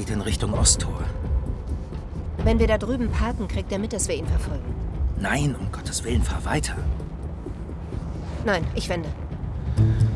geht in Richtung Osttor. Wenn wir da drüben parken, kriegt er mit, dass wir ihn verfolgen. Nein, um Gottes Willen, fahr weiter. Nein, ich wende.